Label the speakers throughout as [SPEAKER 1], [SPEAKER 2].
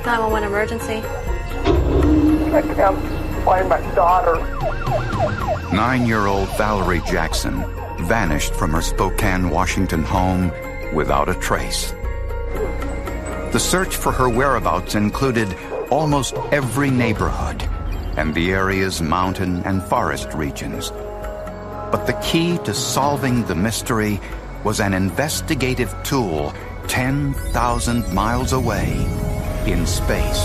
[SPEAKER 1] 911 emergency.
[SPEAKER 2] I can't find my daughter.
[SPEAKER 3] 9-year-old Valerie Jackson vanished from her Spokane, Washington home without a trace. The search for her whereabouts included almost every neighborhood and the area's mountain and forest regions. But the key to solving the mystery was an investigative tool 10,000 miles away in space.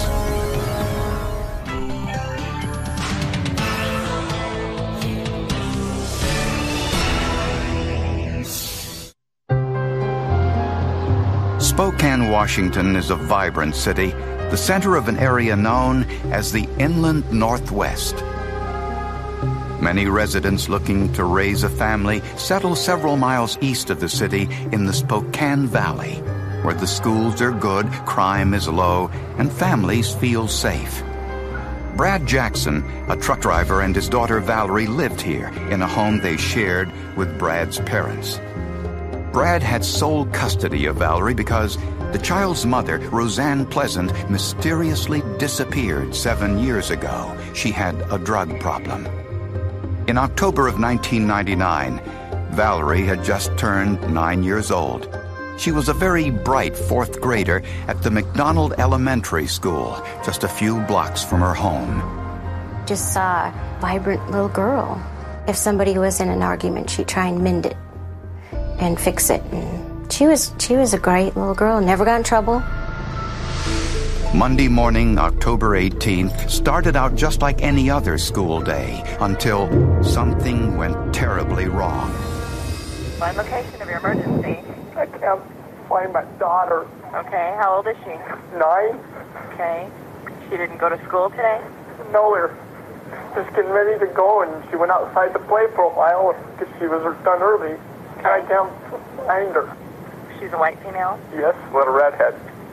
[SPEAKER 3] Spokane, Washington is a vibrant city, the center of an area known as the Inland Northwest. Many residents looking to raise a family settle several miles east of the city in the Spokane Valley, where the schools are good, crime is low, and families feel safe. Brad Jackson, a truck driver, and his daughter Valerie lived here in a home they shared with Brad's parents. Brad had sole custody of Valerie because the child's mother, Roseanne Pleasant, mysteriously disappeared 7 years ago. She had a drug problem. In October of 1999, Valerie had just turned 9 years old. She was a very bright fourth grader at the McDonald Elementary School, just a few blocks from her home.
[SPEAKER 4] Just saw a vibrant little girl. If somebody was in an argument, she'd try and mend it and fix it. And she was a great little girl, never got in trouble.
[SPEAKER 3] Monday morning, October 18th, started out just like any other school day until something went terribly wrong.
[SPEAKER 5] Find location of your emergency.
[SPEAKER 2] I can't find my daughter.
[SPEAKER 5] Okay, how old is she?
[SPEAKER 2] 9?
[SPEAKER 5] Okay. She didn't go to school today?
[SPEAKER 2] No, we're just getting ready to go, and she went outside to play for a while because she was done early.
[SPEAKER 5] Okay.
[SPEAKER 2] I can't find her.
[SPEAKER 5] She's a white female?
[SPEAKER 2] Yes, little redhead.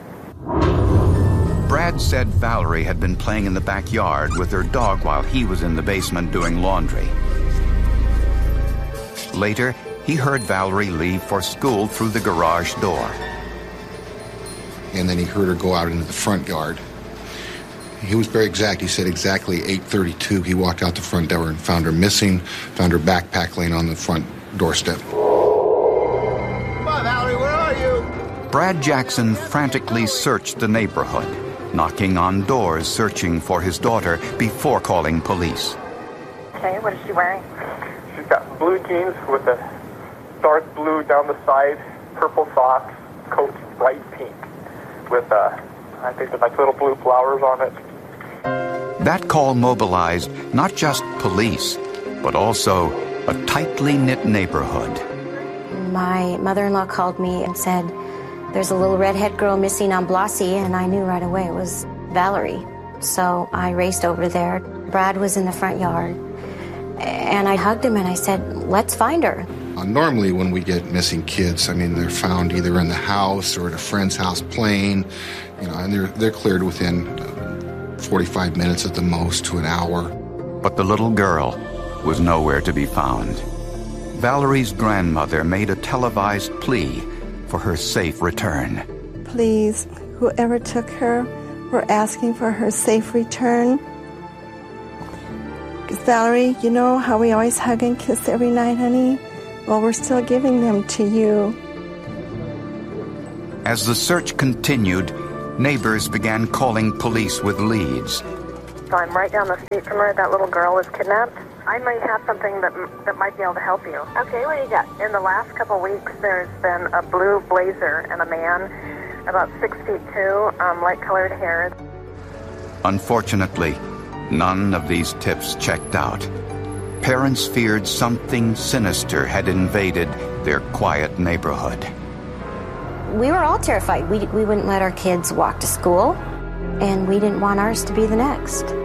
[SPEAKER 3] Brad said Valerie had been playing in the backyard with her dog while he was in the basement doing laundry. Later, he heard Valerie leave for school through the garage door.
[SPEAKER 6] And then he heard her go out into the front yard. He was very exact. He said exactly 8:32. He walked out the front door and found her missing, found her backpack laying on the front doorstep.
[SPEAKER 2] Come on, Valerie, where are you?
[SPEAKER 3] Brad Jackson frantically searched the neighborhood, knocking on doors searching for his daughter before calling police.
[SPEAKER 5] Okay, what is she wearing?
[SPEAKER 2] She's got blue jeans with a dark blue down the side, purple socks, coat bright pink, with I think there's like little blue flowers on it.
[SPEAKER 3] That call mobilized not just police, but also a tightly knit neighborhood.
[SPEAKER 4] My mother-in-law called me and said, there's a little redhead girl missing on Blasi, and I knew right away it was Valerie. So I raced over there. Brad was in the front yard, and I hugged him and I said, let's find her.
[SPEAKER 6] Normally when we get missing kids, I mean, they're found either in the house or at a friend's house playing, and they're cleared within 45 minutes at the most to an hour.
[SPEAKER 3] But the little girl was nowhere to be found. Valerie's grandmother made a televised plea for her safe return.
[SPEAKER 7] Please, whoever took her, we're asking for her safe return. Valerie, you know how we always hug and kiss every night, honey? Well, we're still giving them to you.
[SPEAKER 3] As the search continued, neighbors began calling police with leads.
[SPEAKER 5] So I'm right down the street from where that little girl was kidnapped. I might have something that might be able to help you. Okay, what do you got? In the last couple weeks, there's been a blue blazer and a man about 6'2", light-colored hair.
[SPEAKER 3] Unfortunately, none of these tips checked out. Parents feared something sinister had invaded their quiet neighborhood.
[SPEAKER 4] We were all terrified. We wouldn't let our kids walk to school, and we didn't want ours to be the next.